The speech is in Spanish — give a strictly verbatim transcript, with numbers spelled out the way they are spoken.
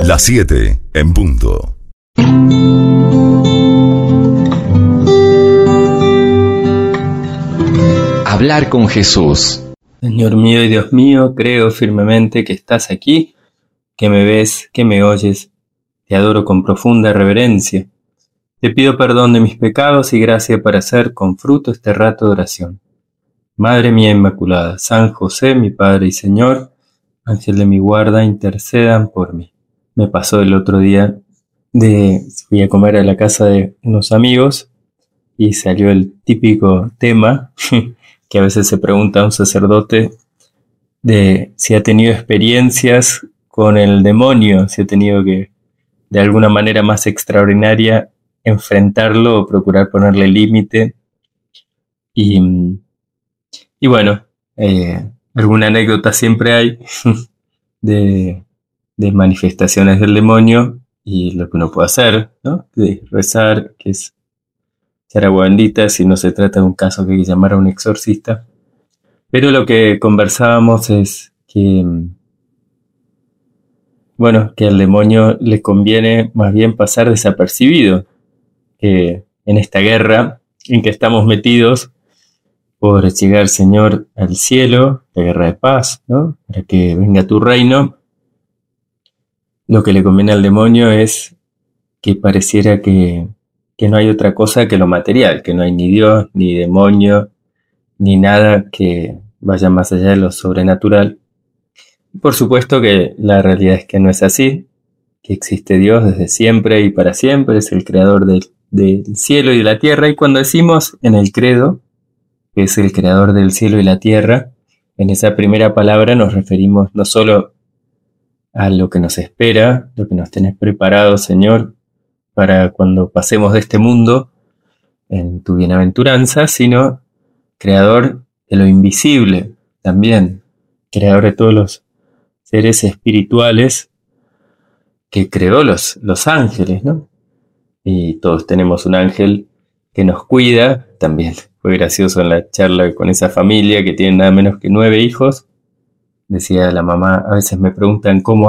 Las siete en punto. Hablar con Jesús. Señor mío y Dios mío, creo firmemente que estás aquí, que me ves, que me oyes. Te adoro con profunda reverencia. Te pido perdón de mis pecados y gracia para hacer con fruto este rato de oración. Madre mía Inmaculada, San José, mi Padre y Señor, ángel de mi guarda, intercedan por mí. Me pasó el otro día de fui a comer a la casa de unos amigos y salió el típico tema que a veces se pregunta a un sacerdote de si ha tenido experiencias con el demonio, si ha tenido que de alguna manera más extraordinaria enfrentarlo o procurar ponerle límite. Y, y bueno, eh, alguna anécdota siempre hay de, de manifestaciones del demonio y lo que uno puede hacer, ¿no? De rezar, que es echar agua bendita si no se trata de un caso que hay que llamar a un exorcista. Pero lo que conversábamos es que, bueno, que al demonio le conviene más bien pasar desapercibido, que en esta guerra en que estamos metidos por llegar, Señor, al cielo, la guerra de paz, ¿no? Para que venga tu reino, lo que le conviene al demonio es que pareciera que, que no hay otra cosa que lo material, que no hay ni Dios, ni demonio, ni nada que vaya más allá de lo sobrenatural. Por supuesto que la realidad es que no es así, que existe Dios desde siempre y para siempre, es el creador del, del cielo y de la tierra, y cuando decimos en el credo que es el creador del cielo y la tierra, en esa primera palabra nos referimos no solo a lo que nos espera, lo que nos tenés preparado, Señor, para cuando pasemos de este mundo en tu bienaventuranza, sino creador de lo invisible también, creador de todos los seres espirituales que creó los, los ángeles, ¿no? Y todos tenemos un ángel que nos cuida. También fue gracioso en la charla con esa familia que tiene nada menos que nueve hijos. Decía la mamá, a veces me preguntan cómo